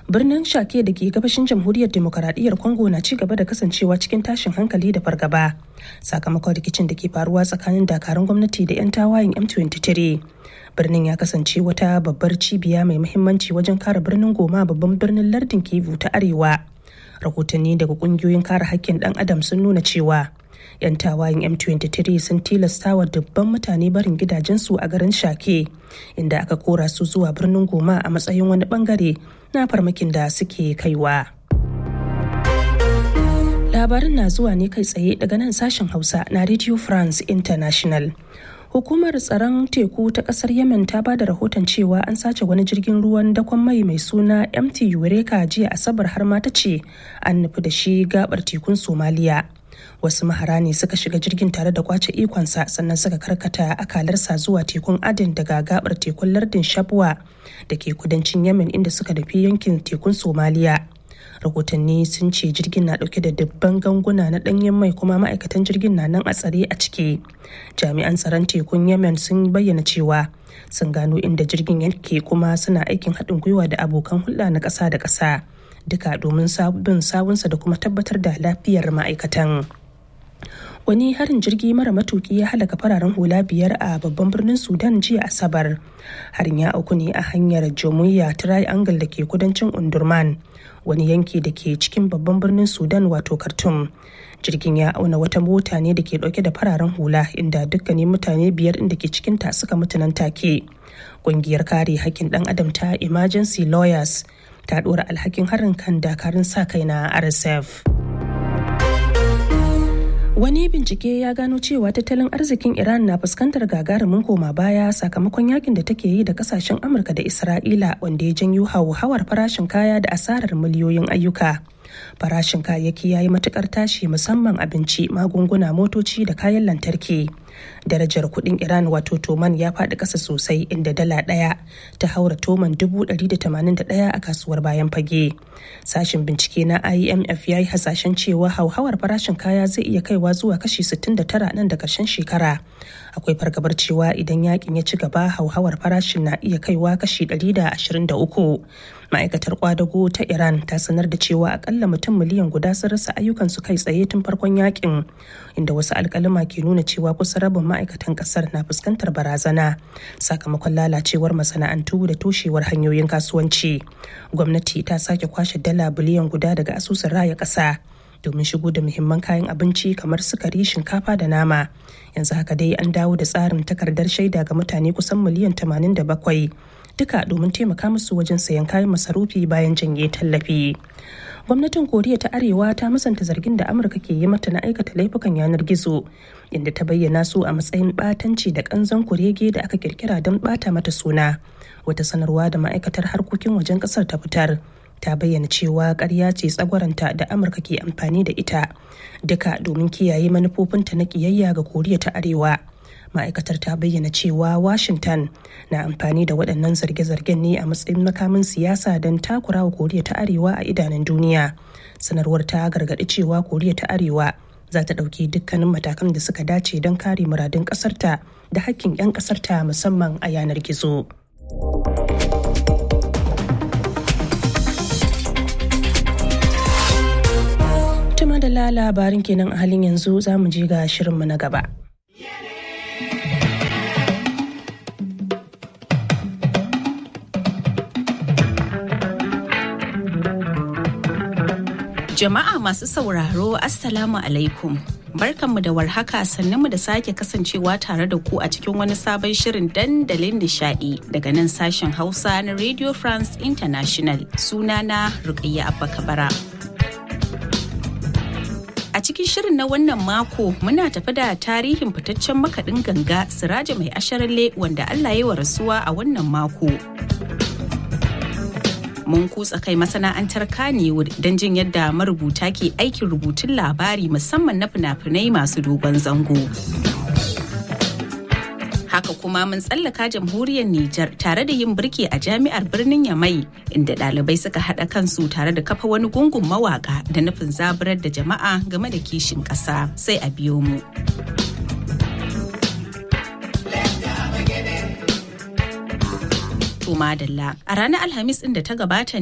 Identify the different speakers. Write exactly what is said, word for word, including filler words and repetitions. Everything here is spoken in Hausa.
Speaker 1: Birnin Shake da ke gabashin Jamhuriyar Demokaradiyyar Congo na ci gaba da kasancewa cikin tashin hankali da fargaba sakamakon rikicin da ke faruwa tsakanin dakarun gwamnati da 'yan tawayen M twenty-three. Birnin ya kasance wata babbar cibiya mai muhimmanci wajen kare birnin Goma, babban birnin lardin Kivu ta Arewa. Rahotanni daga kungiyoyin kare haƙƙin ɗan adam sun nuna cewa 'yan tawayen M twenty-three sun tilasta wa dubban mutane barin gidajensu a garin Shake, inda aka kora su zuwa birnin Goma a matsayin wani bangare na farmakin da suke kaiwa. Labarin na zuwa ne kai tsaye daga nan sashen Hausa na Radio France International. Hukumar tsaron teku ta kasar Yemen ta ba da rahoton cewa an sace wani jirgin ruwan dakon mai mai suna M T Eureka jiya Asabar, har ma ta ce an nufi da shi gabar tekun Somaliya. Wasu mahara ne suka shiga jirgin tare da kwace ikonsa, sannan suka karkata akalarsa zuwa tekun Aden daga gabar tekun lardin Shabwa da ke kudancin Yemen, inda suka dafi yankin tekun Somaliya. Rahotanni sun ce jirgin na dauke da dubban ganguna na danyen mai, kuma ma'aikatan jirgin na nan a tsare a ciki. Jami'an tsaron tekun Yemen sun bayyana cewa sun gano inda jirgin yake, kuma suna aikin haɗin gwiwa da abokan hulɗa na ƙasa da ƙasa, duka domin bin sawunsa da kuma tabbatar da lafiyar ma'aikatan. Wani harin jirgi mara matuki ya halaka fararen hula biyar a babban birnin Sudan jiya Asabar. Harin ya auku ne a hanyar Jamhuriya Triangle da ke kudancin Undurman, wani yanki da ke cikin babban birnin Sudan wato Khartoum. Jirgin ya auna wata mota ne da ke dauke da fararen hula, inda dukkanin mutane biyar inda ke cikinta suka mutu nan take. Ƙungiyar kare haƙƙin ɗan adam ta Emergency Lawyers ta ɗora alhakin harin kan dakarun sa kai na R S F. Wani bincike ya gano cewa tattalin arzikin Iran na fuskantar gagarumin koma baya sakamakon yakin da take yi da kasashen Amurka da Isra'ila, wanda ya janyo hauhawar farashin kaya da asarar miliyoyin ayyuka. Farashin kayayyaki ya yi matukar tashi, musamman abinci, magunguna, motoci da kayan lantarki. Darajar kuɗin Iran wato toman ya faɗi ƙasa sosai, inda dala ɗaya ta haura toman dubu ɗari da tamanin da ɗaya a kasuwar bayan fage. Sashen bincike na I M F ya yi hasashen cewa hauhawar farashin kaya zai iya kaiwa zuwa kashi sittin da tara nan da ƙarshen shekara. Akwai fargabar cewa idan yakin ya ci gaba, hauhawar farashin na iya kaiwa kashi ɗari da ashirin da uku. Ma'aikatar kwadago ta Iran ta sanar da cewa akalla mutum miliyan guda sun rasa ayyukansu kai tsaye tun farkon yakin, inda wasu alkalima ke nuna cewa kusa rabin ma'aikatan kasar na fuskantar barazana sakamakon lalacewar masana'antu da toshewar hanyoyin kasuwanci. Gwamnati ta sake kwashe dala biliyan guda daga asusun raya ƙasa domin shigo da muhimman kayan abinci kamar sukari, shinkafa da nama. Yanzu haka dai an dawo da tsarin takardar shaida ga mutane kusan miliyan tamanin da bakwai, duka domin taimaka musu wajen sayan kayan masarufi bayan janye tallafi. Gwamnatin Koriya ta Arewa ta musanta zargin da Amurka ke yi mata na aikata laifukan yanar gizo, inda ta bayyana su a matsayin batanci da kanzon kurege da aka kirkira don bata mata suna. Wata sanarwa da ma'aikatar harkokin wajen kasar ta fitar ta bayyana cewa ƙarya ce tsagwaranta da Amurka ke amfani da ita, duka domin kiyaye manufofinta na ƙiyayya ga Koriya ta Arewa. Ma'aikatar ta bayyana cewa Washington na amfani da waɗannan zarge-zargen ne a matsayin makamin siyasa don takurawa Koriya ta Arewa a idanun duniya. Sanarwar ta gargaɗi cewa Koriya ta Arewa za ta ɗauki dukkanin matakan da suka dace don kare muradun ƙasarta da hakkin 'yan ƙasarta, musamman a yanar gizo. Tuma da labarin kenan a halin yanzu, za mu je ga shirinmu na gaba.
Speaker 2: Jama'a masu sauraro, Assalamu alaikum. Barkanmu da warhaka, sannunmu da sake kasancewa tare da ku a cikin wani sabon shirin dandalin nishadi daga nan sashen Hausa na Radio France International. Sunana Rukayya Abba Kabara. A cikin shirin na wannan mako muna tafi da tarihin fitaccen makaɗin ganga Siraja Mai Asharalle, wanda Allah ya wa rasuwa a wannan mako. Mun kutsa kai masana'antar Kannywood don jin yadda marubuta ke aikin rubutun labari, musamman na fina-finai masu dogon zango. Haka kuma mun tsallaka jamhuriyar Nijar tare da yin birki a jami'ar birnin Yamai, inda ɗalibai suka haɗa kansu tare da kafa wani gungun mawaƙa da nufin zaburar da jama'a game da kishin ƙasa. Sai a biyo mu. To madalla, a ranar Alhamis ɗin da ta gabata